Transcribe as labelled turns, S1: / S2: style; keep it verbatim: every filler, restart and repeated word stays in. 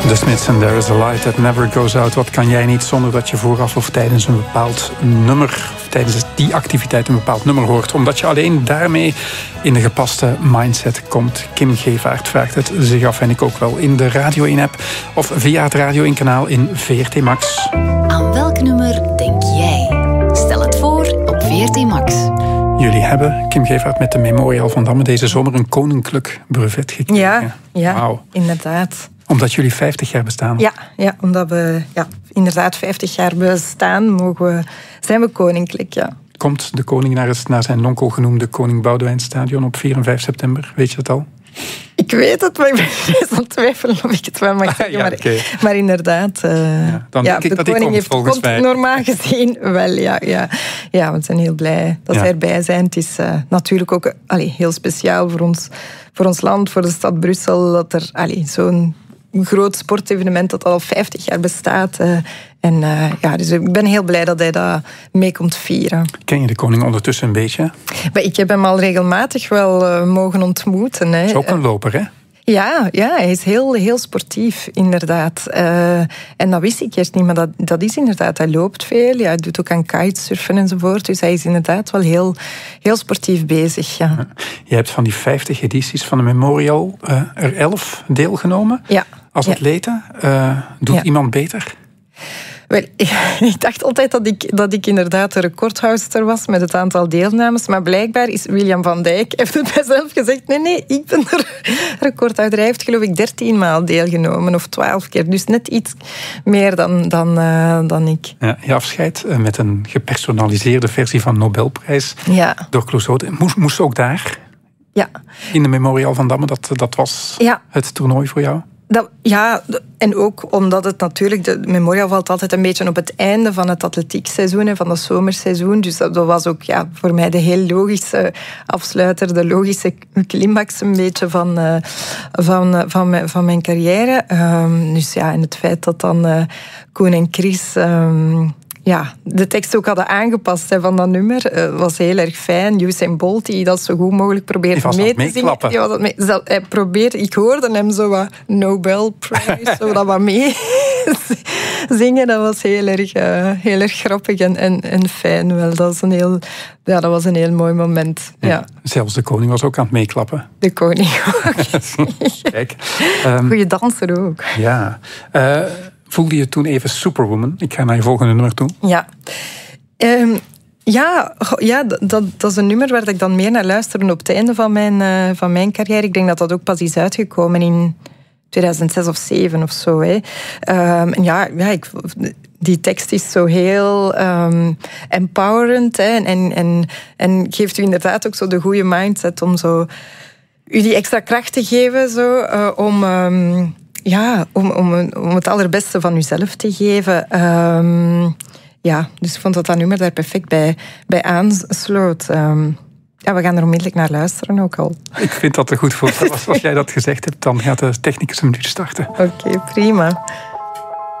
S1: The Smiths and There is a Light That Never Goes Out. Wat kan jij niet zonder dat je vooraf of tijdens een bepaald nummer, of tijdens die activiteit een bepaald nummer hoort, omdat je alleen daarmee in de gepaste mindset komt. Kim Gevaert vraagt het zich af en ik ook wel in de Radio één app of via het Radio één kanaal in V R T Max.
S2: Aan welk nummer denk jij? Stel het voor op V R T Max.
S1: Jullie hebben, Kim Gevaert met de Memorial van Damme, deze zomer een koninklijk brevet gekregen.
S3: Ja, ja
S1: Wauw.
S3: Inderdaad.
S1: Omdat jullie vijftig jaar bestaan.
S3: Ja, ja omdat we ja, inderdaad vijftig jaar bestaan, mogen we, zijn we koninklijk, ja.
S1: Komt de koning naar, het, naar zijn lonkel genoemde Koning Boudewijnstadion op vier en vijf september? Weet je dat al?
S3: Ik weet het, maar ik ben best aan het twijfelen of ik het wel mag zeggen.
S1: ja,
S3: maar,
S1: okay.
S3: maar inderdaad, uh,
S1: ja, dan
S3: ja,
S1: denk ik
S3: de
S1: dat
S3: koning
S1: komt,
S3: heeft
S1: volgens
S3: komt
S1: mij.
S3: normaal gezien wel, ja, ja. Ja, we zijn heel blij dat
S1: ja.
S3: zij erbij zijn. Het is uh, natuurlijk ook allee, heel speciaal voor ons, voor ons land, voor de stad Brussel, dat er allee, zo'n groot sportevenement dat al vijftig jaar bestaat. Uh, en uh, ja, dus ik ben heel blij dat hij dat mee komt vieren.
S1: Ken je de koning ondertussen een beetje?
S3: Maar ik heb hem al regelmatig wel uh, mogen ontmoeten. Hij
S1: is ook een loper, hè?
S3: Ja, ja, hij is heel, heel sportief, inderdaad. Uh, en dat wist ik eerst niet, maar dat, dat is inderdaad. Hij loopt veel, ja, hij doet ook aan kitesurfen enzovoort. Dus hij is inderdaad wel heel, heel sportief bezig, ja.
S1: Je hebt van die vijftig edities van de Memorial uh, er elf deelgenomen.
S3: Ja.
S1: Als atlete, uh, doet ja. iemand beter?
S3: Wel, ik dacht altijd dat ik, dat ik inderdaad de recordhouster was met het aantal deelnames. Maar blijkbaar is William van Dijk, heeft het bij zelf gezegd, nee, nee, ik ben de recordhouder. Hij heeft geloof ik dertien maal deelgenomen, of twaalf keer. Dus net iets meer dan, dan, uh, dan ik.
S1: Ja, je afscheid met een gepersonaliseerde versie van Nobelprijs
S3: ja.
S1: door Clouseau. Moest, moest ook daar?
S3: Ja.
S1: In de Memorial van Damme, dat, dat was
S3: ja.
S1: het toernooi voor jou?
S3: Dat, ja, en ook omdat het natuurlijk... De Memorial valt altijd een beetje op het einde van het atletiekseizoen, van het zomerseizoen. Dus dat was ook ja, voor mij de heel logische afsluiter, de logische climax een beetje van, uh, van, van, mijn, van mijn carrière. Um, dus ja, en het feit dat dan uh, Koen en Chris... Um, ja, de tekst ook hadden aangepast hè, van dat nummer. Uh, was heel erg fijn. Usain Bolt, die dat zo goed mogelijk probeerde mee te zingen. Die was mee, hij probeerde, ik hoorde hem zo wat Nobelprijs, zo dat wat mee zingen. Dat was heel erg, uh, heel erg grappig en, en, en fijn. Wel. Dat, was een heel, ja, dat was een heel mooi moment. Ja. Ja.
S1: Zelfs de koning was ook aan het meeklappen.
S3: De koning ook.
S1: Kijk. Um,
S3: Goeie danser ook.
S1: Ja. Uh, Voelde je toen even Superwoman? Ik ga naar je volgende nummer toe.
S3: Ja. Um, ja, ja dat, dat is een nummer waar ik dan meer naar luisterde op het einde van mijn, uh, van mijn carrière. Ik denk dat dat ook pas is uitgekomen in tweeduizend zes of zeven of zo. Hè. Um, en ja, ja ik, die tekst is zo heel um, empowerend. Hè, en, en, en geeft u inderdaad ook zo de goede mindset om zo, u die extra kracht te geven zo, uh, om... Um, Ja, om, om, om het allerbeste van uzelf te geven. Um, ja, dus ik vond dat dat nummer daar perfect bij, bij aansloot. Um, ja, we gaan er onmiddellijk naar luisteren ook al.
S1: Ik vind dat een goed voorstel. Als jij dat gezegd hebt, dan gaat de technicus hem nu starten.
S3: Oké, okay, prima.